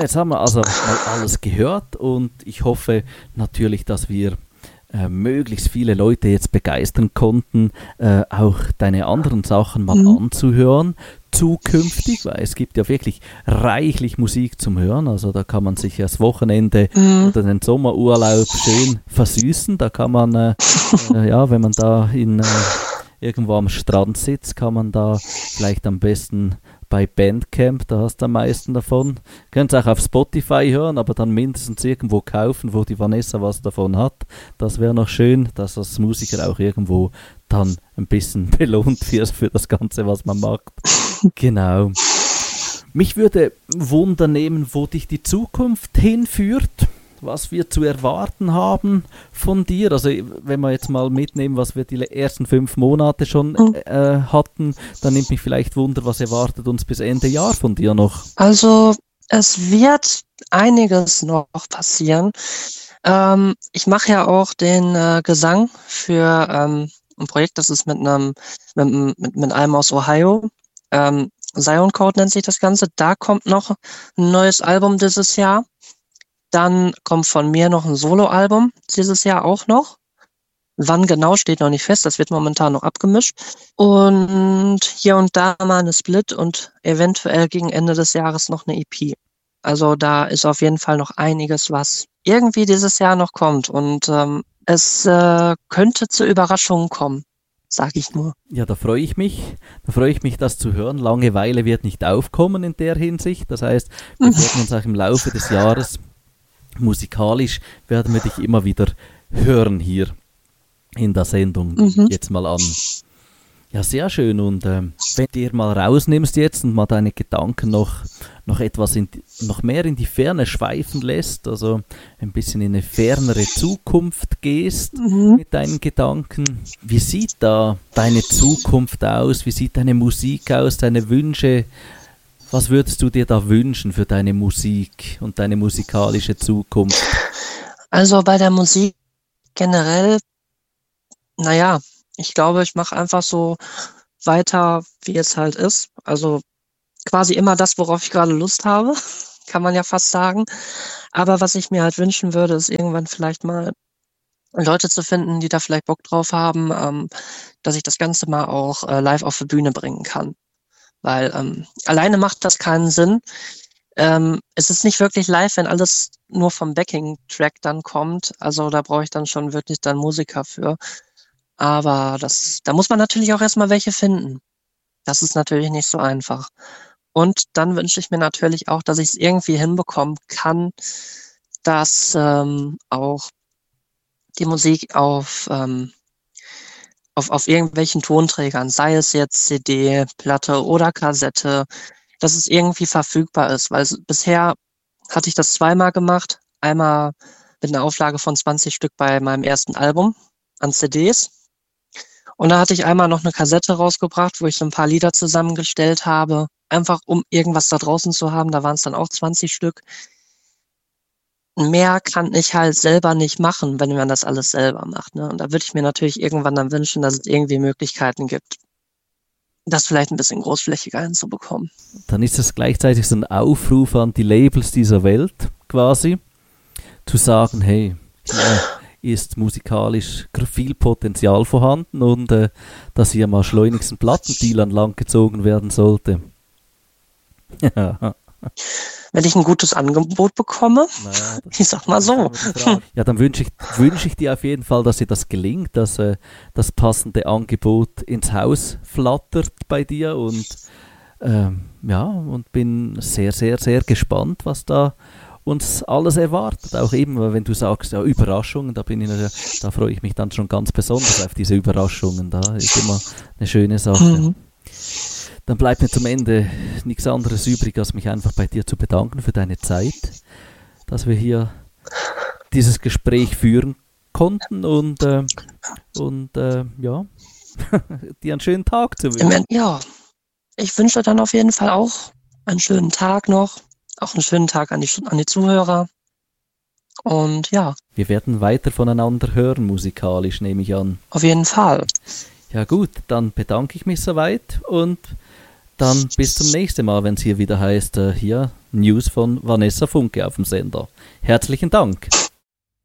Jetzt haben wir also mal alles gehört und ich hoffe natürlich, dass wir möglichst viele Leute jetzt begeistern konnten, auch deine anderen Sachen mal anzuhören, zukünftig, weil es gibt ja wirklich reichlich Musik zum Hören, also da kann man sich das Wochenende oder den Sommerurlaub schön versüßen, da kann man, ja, wenn man da irgendwo am Strand sitzt, kann man da vielleicht am besten bei Bandcamp, da hast du am meisten davon. Könnt ihr auch auf Spotify hören, aber dann mindestens irgendwo kaufen, wo die Vanessa was davon hat. Das wäre noch schön, dass das Musiker auch irgendwo dann ein bisschen belohnt wird für das Ganze, was man macht. Genau. Mich würde Wunder nehmen, wo dich die Zukunft hinführt, was wir zu erwarten haben von dir. Also wenn wir jetzt mal mitnehmen, was wir die ersten 5 Monate schon hatten, dann nimmt mich vielleicht Wunder, was erwartet uns bis Ende Jahr von dir noch? Also es wird einiges noch passieren. Ich mache ja auch den Gesang für ein Projekt, das ist mit einem aus Ohio. Zion Code nennt sich das Ganze. Da kommt noch ein neues Album dieses Jahr. Dann kommt von mir noch ein Soloalbum dieses Jahr auch noch. Wann genau, steht noch nicht fest. Das wird momentan noch abgemischt. Und hier und da mal eine Split und eventuell gegen Ende des Jahres noch eine EP. Also da ist auf jeden Fall noch einiges, was irgendwie dieses Jahr noch kommt. Und es könnte zu Überraschungen kommen, sage ich nur. Ja, da freue ich mich. Da freue ich mich, das zu hören. Langeweile wird nicht aufkommen in der Hinsicht. Das heißt, wir werden uns auch im Laufe des Jahres musikalisch werden wir dich immer wieder hören hier in der Sendung. Jetzt mal an. Ja, sehr schön. Und wenn du dir mal rausnimmst jetzt und mal deine Gedanken noch etwas noch mehr in die Ferne schweifen lässt, also ein bisschen in eine fernere Zukunft gehst mit deinen Gedanken. Wie sieht da deine Zukunft aus? Wie sieht deine Musik aus, deine Wünsche? Was würdest du dir da wünschen für deine Musik und deine musikalische Zukunft? Also bei der Musik generell, naja, ich glaube, ich mache einfach so weiter, wie es halt ist. Also quasi immer das, worauf ich gerade Lust habe, kann man ja fast sagen. Aber was ich mir halt wünschen würde, ist irgendwann vielleicht mal Leute zu finden, die da vielleicht Bock drauf haben, dass ich das Ganze mal auch live auf die Bühne bringen kann. Weil alleine macht das keinen Sinn. Es ist nicht wirklich live, wenn alles nur vom Backing-Track dann kommt. Also da brauche ich dann schon wirklich dann Musiker für. Aber da muss man natürlich auch erstmal welche finden. Das ist natürlich nicht so einfach. Und dann wünsche ich mir natürlich auch, dass ich es irgendwie hinbekommen kann, dass auch die Musik auf irgendwelchen Tonträgern, sei es jetzt CD, Platte oder Kassette, dass es irgendwie verfügbar ist, weil bisher hatte ich das zweimal gemacht. Einmal mit einer Auflage von 20 Stück bei meinem ersten Album an CDs. Und da hatte ich einmal noch eine Kassette rausgebracht, wo ich so ein paar Lieder zusammengestellt habe, einfach um irgendwas da draußen zu haben. Da waren es dann auch 20 Stück. Mehr kann ich halt selber nicht machen, wenn man das alles selber macht, ne? Und da würde ich mir natürlich irgendwann dann wünschen, dass es irgendwie Möglichkeiten gibt, das vielleicht ein bisschen großflächiger hinzubekommen. Dann ist es gleichzeitig so ein Aufruf an die Labels dieser Welt quasi, zu sagen, hey, hier ist musikalisch viel Potenzial vorhanden und dass hier mal schleunigst ein Plattendeal an Land gezogen werden sollte. Wenn ich ein gutes Angebot bekomme, naja, ich sag mal so. Ja, dann wünsche ich dir auf jeden Fall, dass dir das gelingt, dass das passende Angebot ins Haus flattert bei dir und und bin sehr, sehr, sehr gespannt, was da uns alles erwartet. Auch eben, wenn du sagst, ja, Überraschungen, da freue ich mich dann schon ganz besonders auf diese Überraschungen. Da ist immer eine schöne Sache. Dann bleibt mir zum Ende nichts anderes übrig, als mich einfach bei dir zu bedanken für deine Zeit, dass wir hier dieses Gespräch führen konnten und dir einen schönen Tag zu wünschen. Ja, ich wünsche dann auf jeden Fall auch einen schönen Tag noch, auch einen schönen Tag an die Zuhörer und ja. Wir werden weiter voneinander hören, musikalisch, nehme ich an. Auf jeden Fall. Ja gut, dann bedanke ich mich soweit und dann bis zum nächsten Mal, wenn es hier wieder heißt, hier News von Vanessa Funke auf dem Sender. Herzlichen Dank.